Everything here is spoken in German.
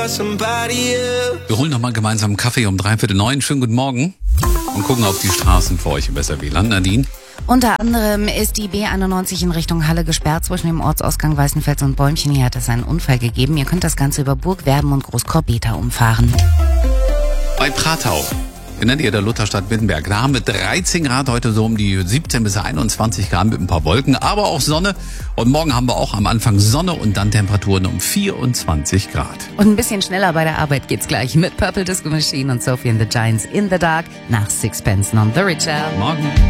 Wir holen nochmal gemeinsam einen Kaffee um 8:45. Schönen guten Morgen und gucken auf die Straßen für euch im Besserwieland. Nadine? Unter anderem ist die B91 in Richtung Halle gesperrt zwischen dem Ortsausgang Weißenfels und Bäumchen. Hier hat es einen Unfall gegeben. Ihr könnt das Ganze über Burg Werben und Großkorbeta umfahren. Bei Pratau, in der Nähe der Lutherstadt Wittenberg, da haben wir 13 Grad, heute so um die 17 bis 21 Grad mit ein paar Wolken, aber auch Sonne. Und morgen haben wir auch am Anfang Sonne und dann Temperaturen um 24 Grad. Und ein bisschen schneller bei der Arbeit geht's gleich mit Purple Disco Machine und Sophie and the Giants in the Dark nach Sixpence None the Richer. Morgen.